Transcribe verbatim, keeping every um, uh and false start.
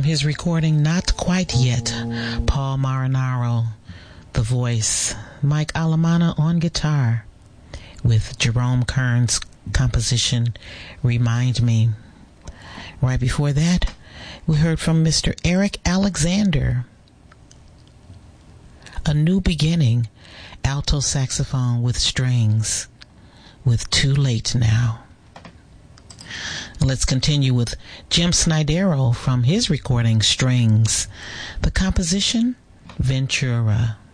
his recording Not Quite Yet, Paul Marinaro, the voice, Mike Alamana on guitar, with Jerome Kern's composition Remind Me. Right before that, we heard from Mister Eric Alexander, A New Beginning, alto saxophone with strings, with Too Late Now. Let's continue with Jim Snydero from his recording Strings. The composition, Ventura.